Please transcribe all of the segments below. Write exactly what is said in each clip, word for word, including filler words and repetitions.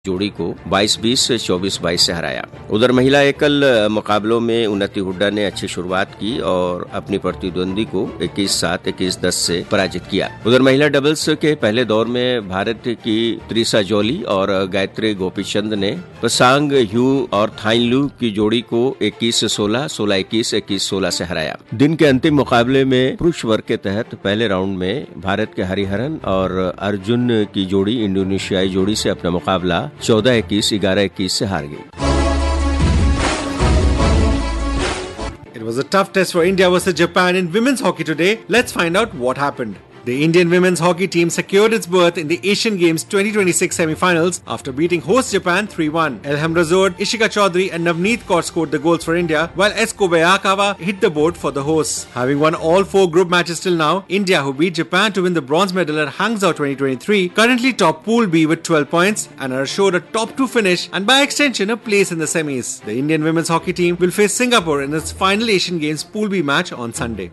जोड़ी को बाईस बीस से चौबीस बाईस से हराया। उधर महिला एकल मुकाबलों में उन्नति हुड्डा ने अच्छी शुरुआत की और अपनी प्रतिद्वंदी को इक्कीस सात इक्कीस दस से पराजित किया। उधर महिला डबल्स के पहले दौर में भारत की त्रिशा जॉली और गायत्री गोपीचंद ने पसांग ह्यू और थाइलू की जोड़ी को इक्कीस सोलह सोलह इक्कीस इक्कीस सोलह से हराया। दिन के अंतिम मुकाबले में पुरुष वर्ग के तहत पहले राउंड में भारत के हरिहरन और अर्जुन की जोड़ी इंडोनेशियाई जोड़ी से अपना मुकाबला चौदह इक्कीस ग्यारह इक्कीस से हार गई। It was a tough test for India versus Japan in women's hockey today. Let's find out what happened. The Indian women's hockey team secured its berth in the Asian Games twenty twenty-six semi-finals after beating host Japan three one. Elham Razoud, Ishika Chaudhary and Navneet Kaur scored the goals for India, while S. Kobayakawa hit the board for the hosts. Having won all four group matches till now, India, who beat Japan to win the bronze medal at Hangzhou twenty twenty-three, currently top Pool B with twelve points and are assured a top two finish and by extension a place in the semis. The Indian women's hockey team will face Singapore in its final Asian Games Pool B match on Sunday.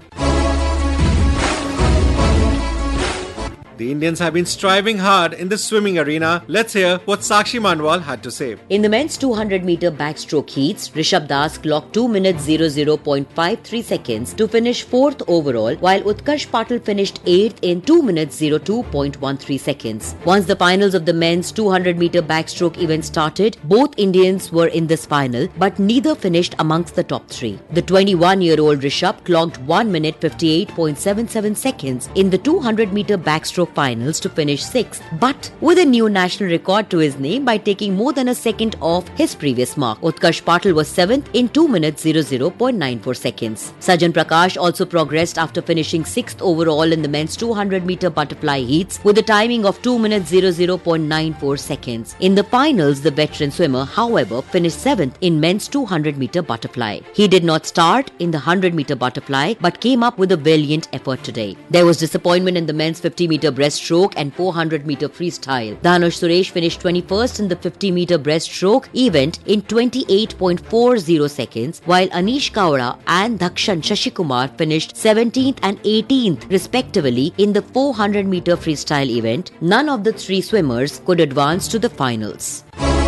The Indians have been striving hard in the swimming arena. Let's hear what Sakshi Manwal had to say. In the men's two hundred meter backstroke heats, Rishabh Das clocked two minutes zero zero point five three seconds to finish fourth overall, while Utkarsh Patil finished eighth in two minutes zero two point one three seconds. Once the finals of the men's two hundred meter backstroke event started, both Indians were in this final, but neither finished amongst the top three. The twenty-one-year-old Rishabh clocked one minute fifty-eight point seven seven seconds in the two hundred meter backstroke finals to finish sixth, but with a new national record to his name by taking more than a second off his previous mark. Utkarsh Patil was seventh in two minutes zero zero point nine four seconds. Sajan Prakash also progressed after finishing sixth overall in the men's two hundred meter butterfly heats with a timing of two minutes zero zero point nine four seconds. In the finals, the veteran swimmer, however, finished seventh in men's two hundred meter butterfly. He did not start in the one hundred meter butterfly but came up with a valiant effort today. There was disappointment in the men's fifty meter breaststroke and four hundred meter freestyle. Dhanush Suresh finished twenty-first in the fifty meter breaststroke event in twenty-eight point four zero seconds, while Anish Kaura and Dhakshan Shashikumar finished seventeenth and eighteenth respectively in the four hundred meter freestyle event. None of the three swimmers could advance to the finals.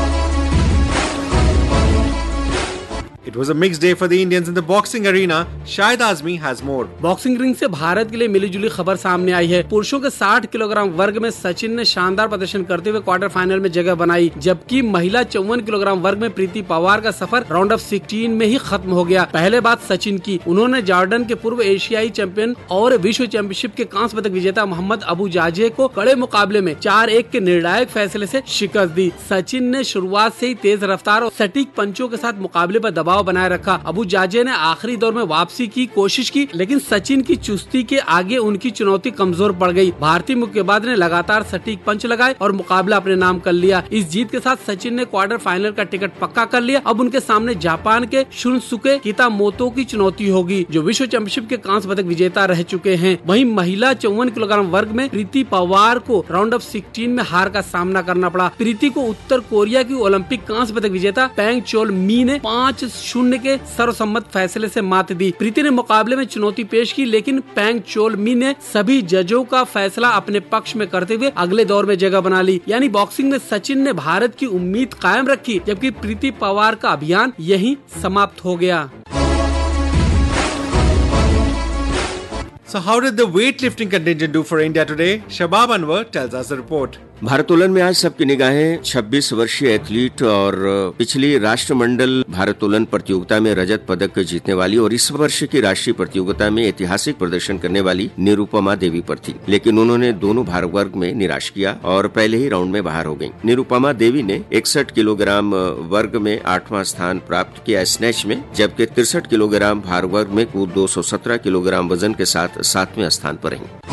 It was a mixed day for the Indians in the boxing arena. Shahid Azmi has more. Boxing ring से भारत के लिए मिलीजुली खबर सामने आई है। पुरुषों के साठ kilogram वर्ग में सचिन ने शानदार प्रदर्शन करते हुए क्वार्टर फाइनल में जगह बनाई, जबकि महिला चौवन किलोग्राम वर्ग में प्रीति पवार का सफर राउंड ऑफ सिक्सटीन में ही खत्म हो गया। पहले बात सचिन की, उन्होंने जॉर्डन के पूर्व एशियाई चैंपियन और विश्व चैंपियनशिप के कांस्य पदक विजेता मोहम्मद अबू जाजे को कड़े मुकाबले में चार एक के निर्णायक फैसले से शिकस्त दी। सचिन ने शुरुआत से ही तेज रफ्तार और सटीक पंचों के साथ मुकाबले पर दबाव बनाए रखा। अबू जाजे ने आखिरी दौर में वापसी की कोशिश की, लेकिन सचिन की चुस्ती के आगे उनकी चुनौती कमजोर पड़ गई। भारतीय मुक्केबाज ने लगातार सटीक पंच लगाए और मुकाबला अपने नाम कर लिया। इस जीत के साथ सचिन ने क्वार्टर फाइनल का टिकट पक्का कर लिया। अब उनके सामने जापान के शुनसुके कितामोतो की चुनौती होगी, जो विश्व चैंपियनशिप के कांस्य पदक विजेता रह चुके हैं। वहीं महिला चौवन किलोग्राम वर्ग में प्रीति पवार को राउंड ऑफ सिक्सटीन में हार का सामना करना पड़ा। प्रीति को उत्तर कोरिया की ओलंपिक कांस्य पदक विजेता पैंग चोल मी ने पाँच शून्य के सर्वसम्मत फैसले से मात दी। प्रीति ने मुकाबले में चुनौती पेश की, लेकिन पैंग चोल मी ने सभी जजों का फैसला अपने पक्ष में करते हुए अगले दौर में जगह बना ली। यानी बॉक्सिंग में सचिन ने भारत की उम्मीद कायम रखी, जबकि प्रीति पवार का अभियान यहीं समाप्त हो गया। So how did the weightlifting contingent do for India today? Shabab Anwar tells us the report. भारोत्तोलन में आज सबकी निगाहें छब्बीस वर्षीय एथलीट और पिछली राष्ट्रमंडल भारोत्तोलन प्रतियोगिता में रजत पदक जीतने वाली और इस वर्ष की राष्ट्रीय प्रतियोगिता में ऐतिहासिक प्रदर्शन करने वाली निरुपमा देवी पर थी, लेकिन उन्होंने दोनों भार वर्ग में निराश किया और पहले ही राउंड में बाहर हो गयी। निरुपमा देवी ने इकसठ किलोग्राम वर्ग में आठवां स्थान प्राप्त किया स्नैच में, जबकि तिरसठ किलोग्राम भार वर्ग में कुल दो सौ सत्रह किलोग्राम वजन के साथ सातवें स्थान पर रही।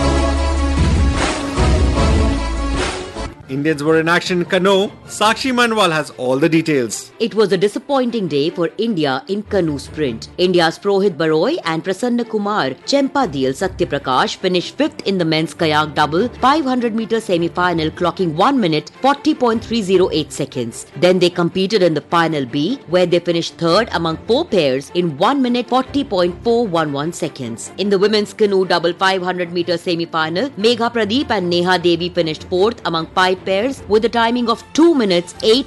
Indians were in action in Canoe. Sakshi Manwal has all the details. It was a disappointing day for India in canoe sprint. India's Prohit Baroi and Prasanna Kumar Chempadil Satyaprakash finished fifth in the men's kayak double five hundred meter semi-final, clocking one minute forty point three zero eight seconds. Then they competed in the final B, where they finished third among four pairs in one minute forty point four one one seconds. In the women's canoe double five hundred meter semi-final, Megha Pradeep and Neha Devi finished fourth among five pairs with a timing of two minutes eight